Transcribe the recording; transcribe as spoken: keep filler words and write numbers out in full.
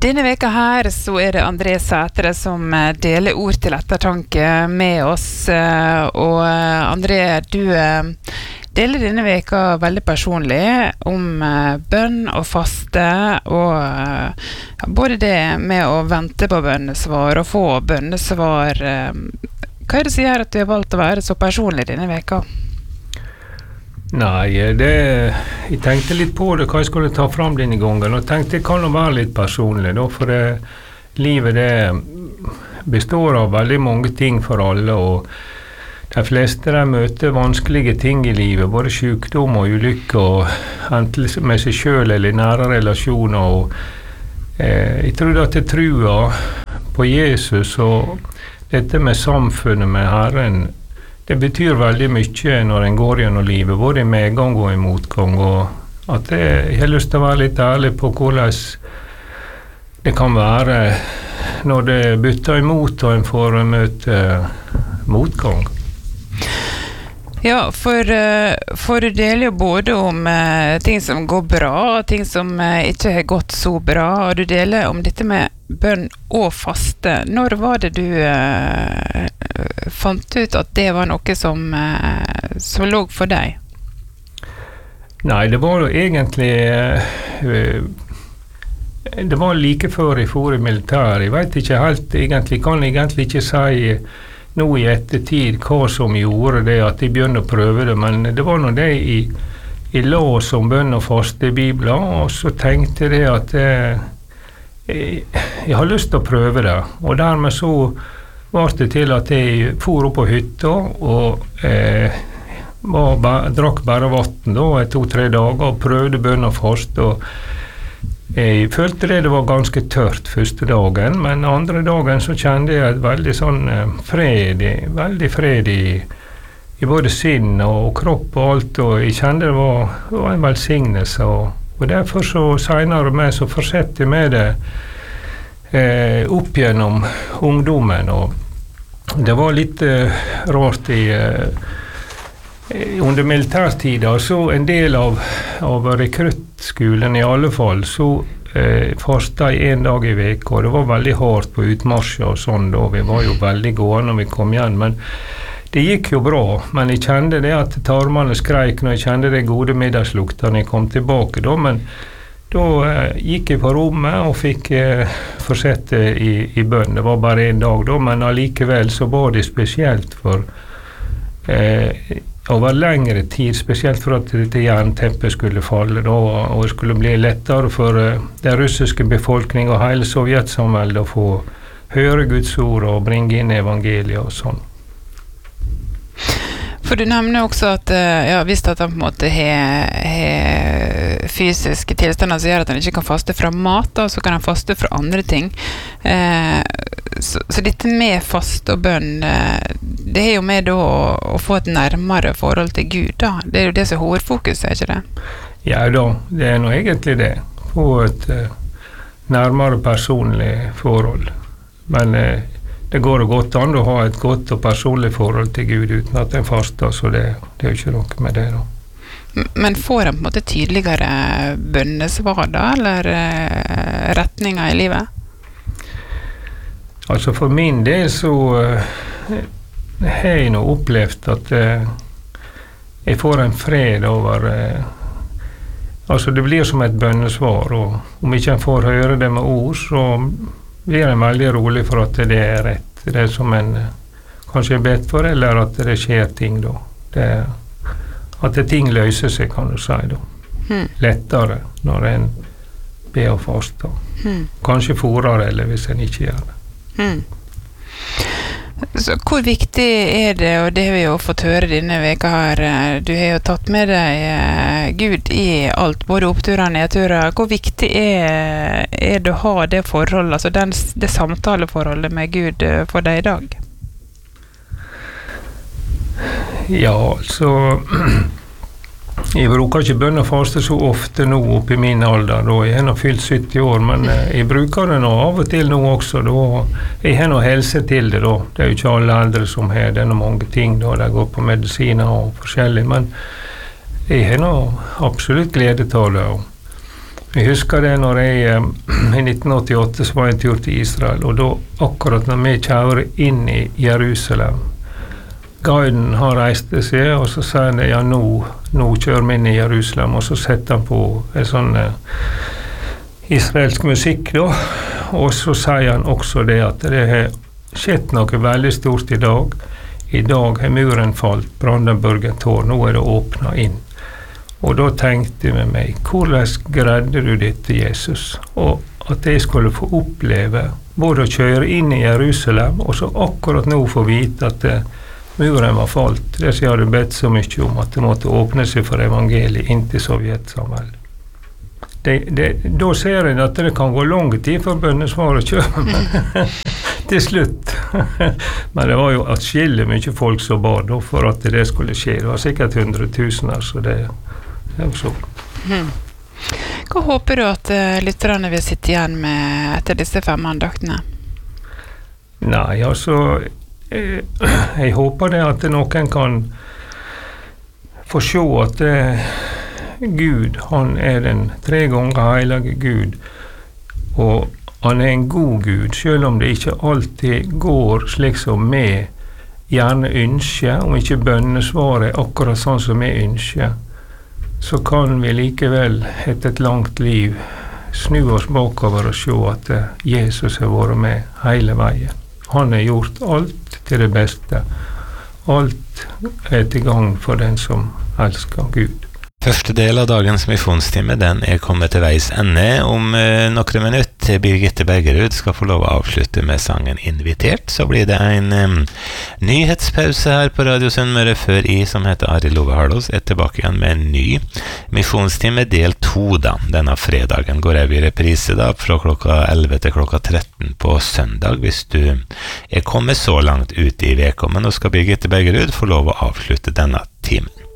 Denne veka her så er det André Sætre som deler ord til ettertanke med oss, og André, du deler denne veka veldig personlig om bønn og faste, og både det med å vente på bønnesvar og få bønnesvar. Hva er det som gjør at du har valgt å være så personlig denne veka? Nei, det, jeg tenkte litt på det, hva jeg skulle ta fram denne gangen, og tenkte det kan jo være litt personlig, da, for det, livet det består av veldig mange ting for alle, og de fleste de møter vanskelige ting i livet, både sykdom og ulykke, og enten med seg selv eller nære relasjoner, og eh, jeg trodde at jeg tror på Jesus, og dette med samfunnet med Herren, det betyr veldig mye når en går gjennom livet, både i medgang og i motgang, og at jeg, jeg har lyst til å være litt ærlig på hvordan det kan være når det bytter imot og en får møte motgang. Ja, for, for du deler jo både om uh, ting som går bra, og ting som uh, ikke har gått så bra, og du deler om dette med bønn og faste. Når var det du uh, fant ut at det var noe som, uh, som lå for deg? Nei, det var jo egentlig uh, det var like før jeg for i militær. Jeg vet ikke helt, egentlig kan jeg egentlig ikke si nå i ettertid hva som gjorde det at jeg begynte å prøve det, men det var nå det jeg, jeg la som bønn og faste i Bibelen, og så tenkte jeg at jeg, jeg, jeg har lyst til å prøve det, og dermed så var det til at jeg for opp på hytta og eh, var, drakk bare vatten da, to-tre dager og prøvde bønn og faste, og jeg følte det, det var ganske tørt første dagen, men andre dagen så kjente jeg et veldig sånn fred, veldig fred i, i både sinn og kropp og alt, og jeg kjente det var, det var en velsignelse, og, og derfor så senere med så fortsatte jeg med det eh, opp gjennom ungdommen, og det var litt eh, rart i eh, under militærtida, så en del av, av rekruttskolen i alle fall, så eh, fastet jeg en dag i veka, og det var veldig hardt på utmarsjer og sånn da, vi var jo veldig gode når vi kom igjen, men det gikk jo bra, men jeg kjente det at tarmene skreik når jeg kjente det gode middagslukta når jeg kom tilbake da, men da eh, gikk jeg på rommet og fikk eh, fortsette i, i bønn, det var bare en dag da, men allikevel så var det spesielt for eh, over lengre tid, spesielt for at dette jernteppet skulle falle da, og det skulle bli lettere for uh, den russiske befolkningen og hele Sovjetsamveldet å få høre Guds ord og bringe inn evangeliet og sånn. For du nevner også at uh, ja, hvis at han på en måte har fysiske tilstander som gjør at han ikke kan faste fra mat, da, så kan han faste fra andre ting. Uh, så, så dette med faste og bønn, uh, det er jo med da å, å få et nærmere forhold til Gud, da. Det er jo det som er hovedfokuset, er ikke det? Ja da, det er nå egentlig det. Få et uh, nærmere personlig forhold. Men uh, det går godt an å ha et godt og personlig forhold til Gud uten at en faster, så det, det er jo ikke noe med det da. Men får en på en måte tydeligere bønnesvar da, eller uh, retninger i livet? Altså for min del så uh, har jeg nå opplevd at uh, jeg får en fred over uh, altså det blir som et bønnesvar, og om ikke en får høre det med ord, så blir en veldig rolig for at det er rett, det er som en kanskje er bedt for, eller at det skjer ting da, det, at det ting løser seg, kan du si da, hmm. lettere når en ber og faster, hmm. kanskje forere eller hvis en ikke gjør det. Hmm. Så hvor viktig er det, og det har vi jo fått høre denne veka her, du har jo tatt med deg Gud i alt, både oppturer og nedturer. Hvor viktig er, er det å ha det forholdet, altså den, det samtaleforholdet med Gud for deg i dag? Ja, altså jeg bruker ikke bønn og faste så ofte nå opp i min alder, da jeg har nå fylt sytti år, men jeg bruker det nå av og til nå også, da jeg har nå helse til det da, det er jo ikke alle eldre som har det, noen mange ting da, de går på medisiner og forskjellig, men jeg har nå absolutt glede til det, og jeg husker det når jeg i nitten åttiåtte så var jeg en tur til Israel, og da akkurat når vi kjører inn i Jerusalem, guiden har reist seg, og så sier han, ja, nå, nå kjører vi inn i Jerusalem, og så setter han på en sånn eh, israelsk musikk da, og så sier han også det at det har skjedd noe veldig stort i dag. I dag har muren falt, Brandenburgen tår, nå er det åpnet inn. Og da tenkte jeg med meg, hvordan greide du dette, Jesus? Og at jeg skulle få oppleve både å kjøre inn i Jerusalem, og så akkurat nå få vite at uh, muren var falt. Det som jeg hadde bedt så mye om, at det måtte åpne seg for evangeliet inn til Sovjetsamveldet. Det, det, da ser jeg at det kan gå lang tid for bønnesvaret kommer til slutt. Men det var jo atskillig mye folk som ba da for at det skulle skje. Det var sikkert hundretusener, så det det var så. Hmm. Hva håper du at uh, lytterne vil sitte igjen med etter disse fem andaktene? Nei, altså jeg, jeg håper det at noen kan få se at uh, Gud, han er den tre ganger heilige Gud, og han er en god Gud, selv om det ikke alltid går slik som vi gjerne ønsker, om ikke bønnesvaret er akkurat sånn som vi ønsker, så kan vi likevel etter et langt liv snu oss bakover og se at Jesus har vært med hele veien. Han har gjort alt til det beste. Alt er til gang for den som elsker Gud. Første del av dagens misjonstime, den er kommet til veis ende. Om eh, noen minutter Birgitte Bergerud skal få lov å avslutte med sangen Invitert, så blir det en eh, nyhetspause her på Radio Sunnmøre før I, som heter Arild Ove Harlås, er tilbake igjen med en ny misjonstime del to da. Denne fredagen går jeg i reprise da, fra klokka elleve til klokka tretten på søndag, hvis du er kommet så langt ut I veka. Men nå skal Birgitte Bergerud få lov å avslutte denne timen.